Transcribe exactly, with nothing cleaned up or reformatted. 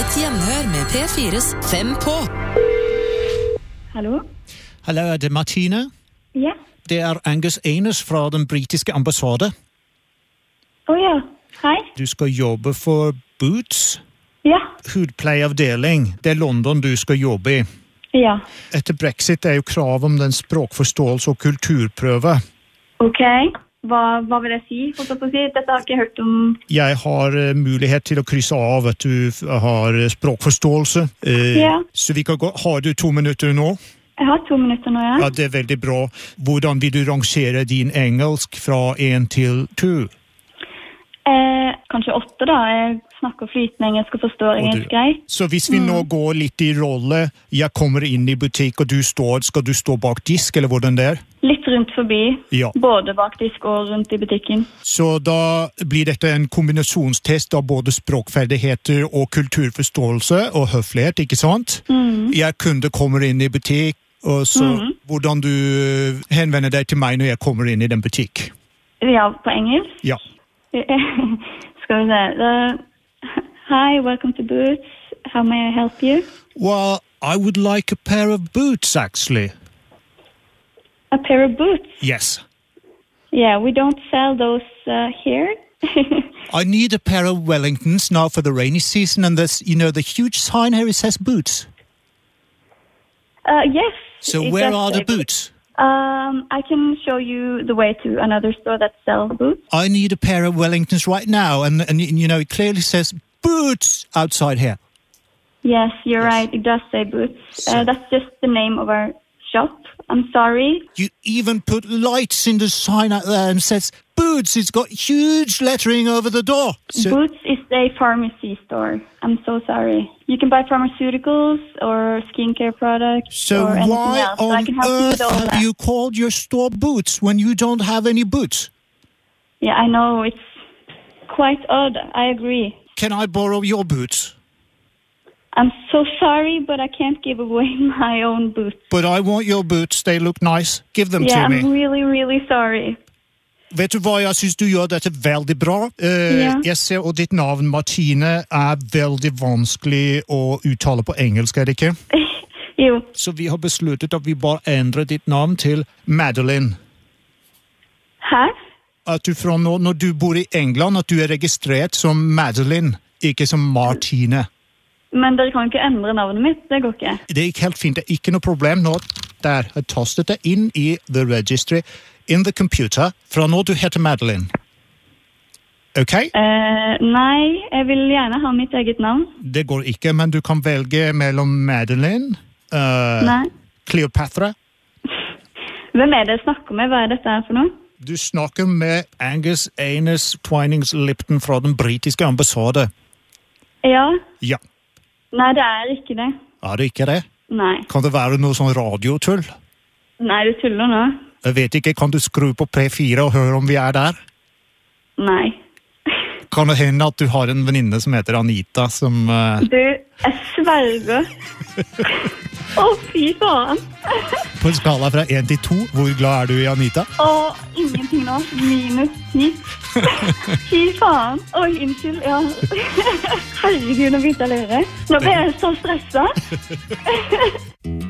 ditt gjenhør med P fires Fem på. Hallo? Hallo, er det Martine? Ja. Det er Angus Aines fra den britiske ambassade. Åh oh, ja, hei. Du skal jobbe for Boots. Ja. Hudpleieavdeling. Det er London du skal jobbe i. Ja. Etter Brexit er jo krav om den språkforståelse og kulturprøve. Ok, hva, hva vil jeg si? Holdt jeg på å si? Dette har ikke jeg hørt om. Jeg har uh, mulighet til å krysse av at du f- har uh, språkforståelse. Uh, Ja. Så vi kan gå. Har du to minutter nå? Jeg har to minutter nå, ja. Ja, det er veldig bra. Hvordan vil du rangere din engelsk fra en til to? Eh, kanskje åtte da. Jeg snakker flytende engelsk og forstår Og du- engelsk greit. Så hvis vi nå går litt i rolle, jeg kommer inn i butikk og du står, skal du stå bak disk, eller hvordan det er? Litt rundt forbi, Ja. både bak disk og rundt i butikken. Så da blir dette en kombinasjonstest av både språkferdigheter og kulturforståelse og høflighet, ikke sant? Mm. Jeg kunde kommer inn i butikk, og så Mhm. hvordan du henvender deg til meg når jeg kommer inn i den butikk. Ja, på engelsk. Ja. Skal vi se. Da- Hi, welcome to Boots. How may I help you? Well, I would like a pair of boots, actually. A pair of boots. Yes. Yeah, we don't sell those uh, here. I need a pair of Wellingtons now for the rainy season, and there's, you know, the huge sign here, it says boots. uh, yes. So it where does are say the boots? Um, I can show you the way to another store that sells boots. I need a pair of Wellingtons right now, and, and you know, it clearly says boots outside here. Yes, you're Yes. right. It does say boots. So- Uh, that's just the name of our shop. I'm sorry. You even put lights in the sign out there and says boots. It's got huge lettering over the door. So, Boots is a pharmacy store. I'm so sorry. You can buy pharmaceuticals or skincare products so or anything why else. So I on can help you earth with all have that. you called your store Boots when you don't have any boots? Yeah, I know. It's quite odd. I agree. Can I borrow your boots? I'm so sorry, but I can't give away my own boots. But I want your boots. They look nice. Give them Yeah, to me. I'm really, really sorry. Vet du hva, jeg synes du gjør dette veldig bra. Eh, Ja. Jeg ser, og ditt navn, Martine, er veldig vanskelig å uttale på engelsk, er det ikke? Jo. Så vi har besluttet at vi bare endrer ditt navn til Madeline. Hæ? At du fra nå, når du bor i England, at du er registrert som Madeline, ikke som Martine. Men dere kan ikke endre navnet mitt. Det går ikke. Det er ikke helt fint, det er ikke noe problem nå. Der, jeg tastet det inn i the registry, in the computer, fra nå du heter Madeline. Ok? Eh, nei, jeg vil gjerne ha mitt eget navn. Det går ikke, men du kan velge mellom Madeline, uh, Nei. Cleopatra. Hvem er det jeg snakker med? Hva er dette her for noe? Du snakker med Angus Aines Twinings Lipton fra den britiske ambassade. Ja. Ja, Nei, det er ikke det. er det ikke det? Nei. Kan det være noe sånn radiotull? Nei, du tuller nå. Jeg vet ikke, kan du skru på P fire og høre om vi er der? Nei. Kan det hende at du har en venninne som heter Anita, som... Uh, Du, jeg sverger. Å, fy faen. på en skala fra én til to, hvor glad er du i Anita? Å, ingenting nå. Minus ti. Fy faen. Oi, unnskyld. Ja. Herregud, nå begynte jeg å løre. Nå ble jeg så stresset.